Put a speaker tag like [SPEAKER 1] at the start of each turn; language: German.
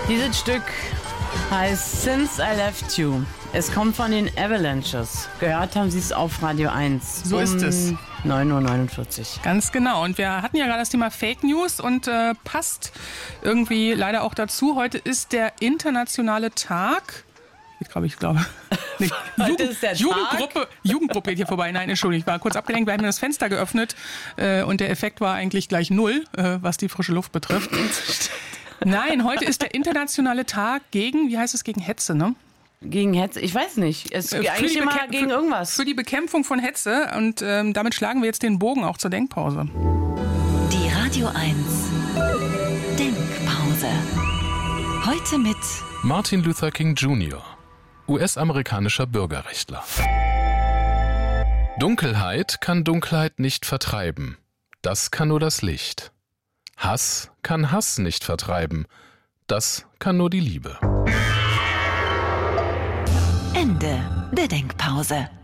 [SPEAKER 1] Dieses Stück heißt Since I Left You. Es kommt von den Avalanches. Gehört haben Sie es auf Radio 1.
[SPEAKER 2] So ist es.
[SPEAKER 1] 9:49 Uhr.
[SPEAKER 2] Ganz genau. Und wir hatten ja gerade das Thema Fake News und passt irgendwie leider auch dazu. Heute ist der internationale Tag. Ich glaube. Nee, Jugendgruppe geht hier vorbei. Nein, Entschuldigung, ich war kurz abgelenkt. Wir haben das Fenster geöffnet und der Effekt war eigentlich gleich 0, was die frische Luft betrifft. Nein, heute ist der internationale Tag gegen Hetze, ne?
[SPEAKER 1] Gegen Hetze? Ich weiß nicht. Es ist eigentlich immer gegen irgendwas.
[SPEAKER 2] Für die Bekämpfung von Hetze. Und damit schlagen wir jetzt den Bogen auch zur Denkpause.
[SPEAKER 3] Die Radio 1 Denkpause. Heute mit
[SPEAKER 4] Martin Luther King Jr., US-amerikanischer Bürgerrechtler. Dunkelheit kann Dunkelheit nicht vertreiben. Das kann nur das Licht. Hass kann Hass nicht vertreiben. Das kann nur die Liebe.
[SPEAKER 3] Ende der Denkpause.